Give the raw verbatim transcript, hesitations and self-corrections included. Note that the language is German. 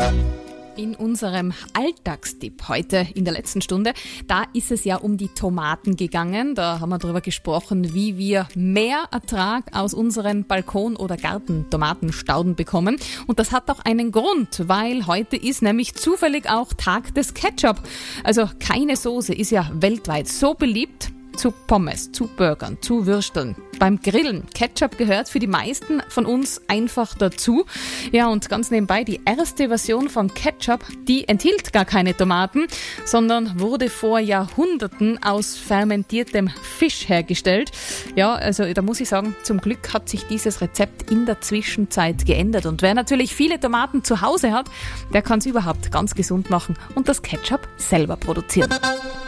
In unserem Alltagstipp heute in der letzten Stunde, da ist es ja um die Tomaten gegangen. Da haben wir darüber gesprochen, wie wir mehr Ertrag aus unseren Balkon- oder Gartentomatenstauden bekommen. Und das hat auch einen Grund, weil heute ist nämlich zufällig auch Tag des Ketchup. Also keine Soße ist ja weltweit so beliebt. Zu Pommes, zu Burgern, zu Würsteln, beim Grillen. Ketchup gehört für die meisten von uns einfach dazu. Ja, und ganz nebenbei, die erste Version von Ketchup, die enthielt gar keine Tomaten, sondern wurde vor Jahrhunderten aus fermentiertem Fisch hergestellt. Ja, also da muss ich sagen, zum Glück hat sich dieses Rezept in der Zwischenzeit geändert. Und wer natürlich viele Tomaten zu Hause hat, der kann es überhaupt ganz gesund machen und das Ketchup selber produzieren.